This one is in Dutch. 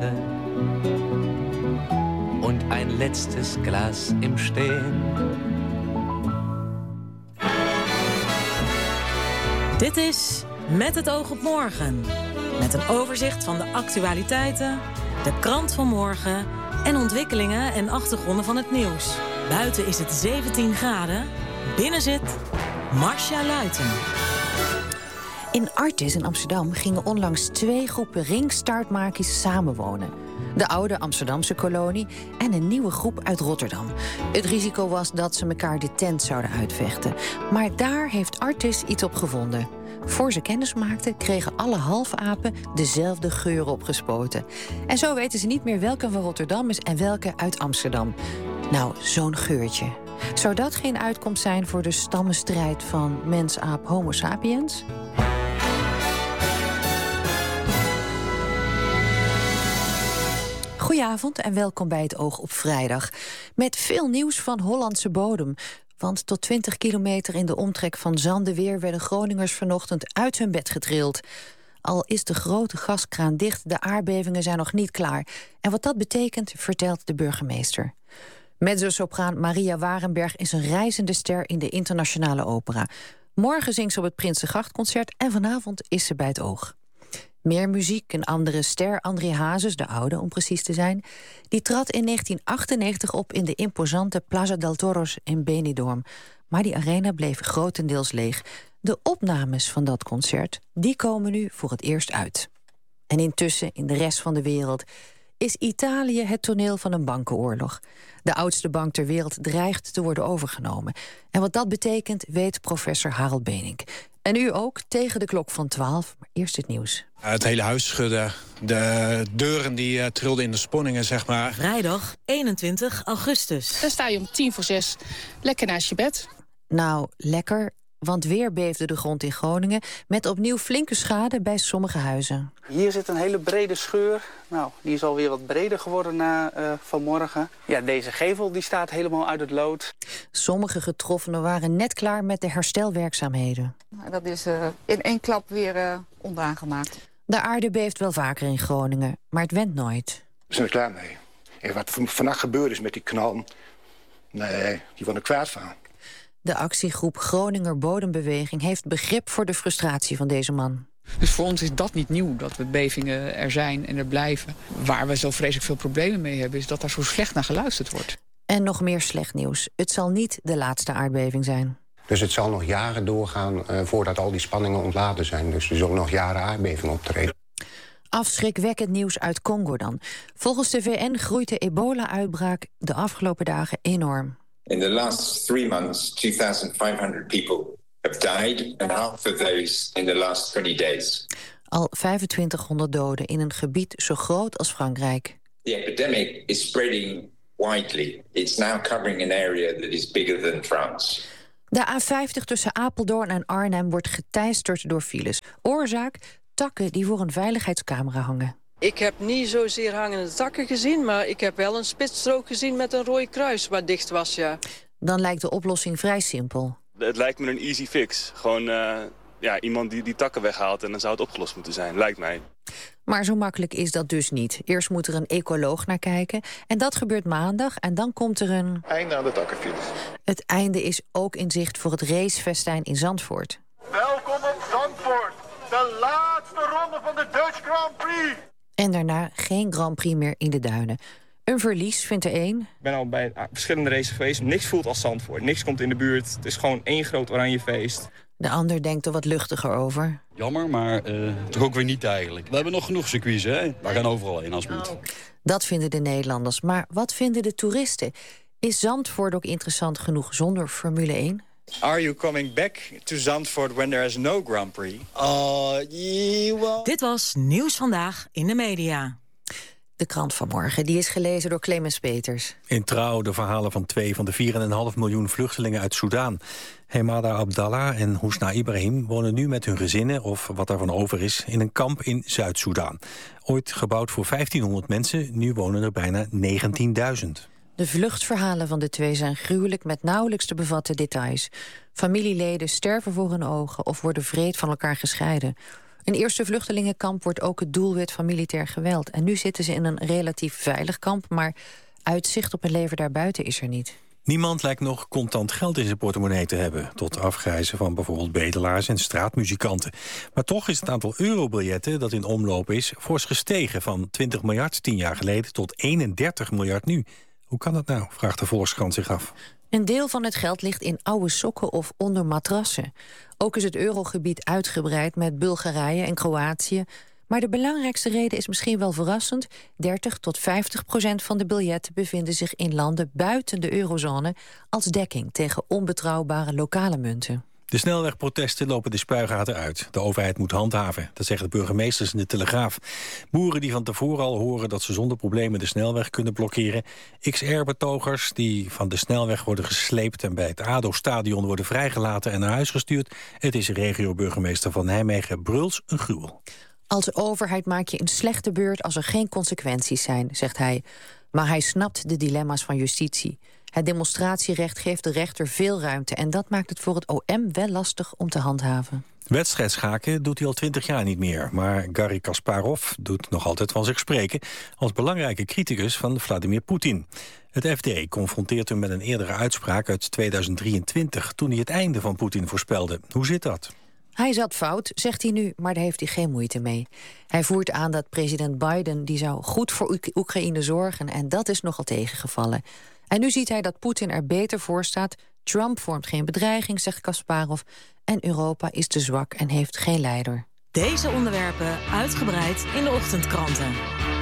Seite und ein letztes Glas im Stehen. Dit is Met het oog op morgen. Met een overzicht van de actualiteiten, de krant van morgen en ontwikkelingen en achtergronden van het nieuws. Buiten is het 17 graden. Binnen zit Marcia Luiten. In Artis in Amsterdam gingen onlangs 2 groepen ringstaartmakies samenwonen. De oude Amsterdamse kolonie en een nieuwe groep uit Rotterdam. Het risico was dat ze elkaar de tent zouden uitvechten. Maar daar heeft Artis iets op gevonden. Voor ze kennis maakten, kregen alle halfapen dezelfde geur opgespoten. En zo weten ze niet meer welke van Rotterdam is en welke uit Amsterdam. Nou, zo'n geurtje. Zou dat geen uitkomst zijn voor de stammenstrijd van mens-aap Homo sapiens? Goedenavond en welkom bij het Oog op Vrijdag. Met veel nieuws van Hollandse bodem. Want tot 20 kilometer in de omtrek van Zandeweer werden Groningers vanochtend uit hun bed getrild. Al is de grote gaskraan dicht, de aardbevingen zijn nog niet klaar. En wat dat betekent, vertelt de burgemeester. Mezzosopraan Maria Warenberg is een reizende ster in de internationale opera. Morgen zingt ze op het Prinsengrachtconcert en vanavond is ze bij het Oog. Meer muziek, een andere ster, André Hazes, de oude om precies te zijn, die trad in 1998 op in de imposante Plaza del Toros in Benidorm. Maar die arena bleef grotendeels leeg. De opnames van dat concert, die komen nu voor het eerst uit. En intussen, in de rest van de wereld, is Italië het toneel van een bankenoorlog. De oudste bank ter wereld dreigt te worden overgenomen. En wat dat betekent, weet professor Harold Benink. En u ook, tegen de klok van 12, maar eerst het nieuws. Het hele huis schudde, de deuren die trilden in de sponningen, zeg maar. Vrijdag 21 augustus. Dan sta je om 5:50 lekker naast je bed. Nou, lekker, want weer beefde de grond in Groningen met opnieuw flinke schade bij sommige huizen. Hier zit een hele brede scheur. Nou, die is alweer wat breder geworden na vanmorgen. Ja, deze gevel die staat helemaal uit het lood. Sommige getroffenen waren net klaar met de herstelwerkzaamheden. Dat is in één klap weer ondaan gemaakt. De aarde beeft wel vaker in Groningen, maar het went nooit. We zijn er klaar mee. En wat vannacht gebeurd is met die knal, nee, die worden er kwaad van. De actiegroep Groninger Bodembeweging heeft begrip voor de frustratie van deze man. Dus voor ons is dat niet nieuw, dat we bevingen er zijn en er blijven. Waar we zo vreselijk veel problemen mee hebben, is dat daar zo slecht naar geluisterd wordt. En nog meer slecht nieuws. Het zal niet de laatste aardbeving zijn. Dus het zal nog jaren doorgaan voordat al die spanningen ontladen zijn. Dus er zullen nog jaren aardbevingen optreden. Afschrikwekkend nieuws uit Congo dan. Volgens de VN groeit de ebola-uitbraak de afgelopen dagen enorm. In the last 3 months, 2,500 people have died, and half of those in the last 20 days. Al 2500 doden in een gebied zo groot als Frankrijk. The epidemic is spreading widely. It's now covering an area that is bigger than France. De A50 tussen Apeldoorn en Arnhem wordt geteisterd door files. Oorzaak? Takken die voor een veiligheidscamera hangen. Ik heb niet zozeer hangende takken gezien, maar ik heb wel een spitsstrook gezien met een rood kruis wat dicht was, ja. Dan lijkt de oplossing vrij simpel. Het lijkt me een easy fix. Gewoon iemand die takken weghaalt en dan zou het opgelost moeten zijn, lijkt mij. Maar zo makkelijk is dat dus niet. Eerst moet er een ecoloog naar kijken en dat gebeurt maandag en dan komt er een... Einde aan de takkenfiles. Het einde is ook in zicht voor het racefestijn in Zandvoort. Welkom op Zandvoort, de laatste ronde van de Dutch Grand Prix. En daarna geen Grand Prix meer in de duinen. Een verlies, vindt er één. Ik ben al bij verschillende races geweest. Niks voelt als Zandvoort. Niks komt in de buurt. Het is gewoon één groot oranje feest. De ander denkt er wat luchtiger over. Jammer, maar toch ook weer niet eigenlijk. We hebben nog genoeg circuits, hè? We gaan overal heen als het moet. Dat vinden de Nederlanders. Maar wat vinden de toeristen? Is Zandvoort ook interessant genoeg zonder Formule 1? Are you coming back to Zandvoort when there is no Grand Prix? Dit was Nieuws Vandaag in de media. De krant van morgen, die is gelezen door Clemens Peters. In Trouw de verhalen van 2 van de 4,5 miljoen vluchtelingen uit Soedan. Hemada Abdallah en Housna Ibrahim wonen nu met hun gezinnen, of wat daarvan over is, in een kamp in Zuid-Soedan. Ooit gebouwd voor 1500 mensen, nu wonen er bijna 19.000. De vluchtverhalen van de twee zijn gruwelijk met nauwelijks te bevatten details. Familieleden sterven voor hun ogen of worden wreed van elkaar gescheiden. Een eerste vluchtelingenkamp wordt ook het doelwit van militair geweld. En nu zitten ze in een relatief veilig kamp, maar uitzicht op een leven daarbuiten is er niet. Niemand lijkt nog contant geld in zijn portemonnee te hebben, tot afgrijzen van bijvoorbeeld bedelaars en straatmuzikanten. Maar toch is het aantal eurobiljetten dat in omloop is fors gestegen van 20 miljard 10 jaar geleden tot 31 miljard nu. Hoe kan dat nou, vraagt de Volkskrant zich af. Een deel van het geld ligt in oude sokken of onder matrassen. Ook is het eurogebied uitgebreid met Bulgarije en Kroatië. Maar de belangrijkste reden is misschien wel verrassend. 30-50% van de biljetten bevinden zich in landen buiten de eurozone als dekking tegen onbetrouwbare lokale munten. De snelwegprotesten lopen de spuigaten uit. De overheid moet handhaven, dat zeggen de burgemeesters in de Telegraaf. Boeren die van tevoren al horen dat ze zonder problemen de snelweg kunnen blokkeren. XR-betogers die van de snelweg worden gesleept en bij het ADO-stadion worden vrijgelaten en naar huis gestuurd. Het is regio-burgemeester van Nijmegen Bruls een gruwel. Als overheid maak je een slechte beurt als er geen consequenties zijn, zegt hij. Maar hij snapt de dilemma's van justitie. Het demonstratierecht geeft de rechter veel ruimte en dat maakt het voor het OM wel lastig om te handhaven. Wedstrijdschaken doet hij al 20 jaar niet meer. Maar Garry Kasparov doet nog altijd van zich spreken als belangrijke criticus van Vladimir Poetin. Het FD confronteert hem met een eerdere uitspraak uit 2023... toen hij het einde van Poetin voorspelde. Hoe zit dat? Hij zat fout, zegt hij nu, maar daar heeft hij geen moeite mee. Hij voert aan dat president Biden die zou goed voor Oekraïne zorgen en dat is nogal tegengevallen. En nu ziet hij dat Poetin er beter voor staat. Trump vormt geen bedreiging, zegt Kasparov. En Europa is te zwak en heeft geen leider. Deze onderwerpen uitgebreid in de ochtendkranten.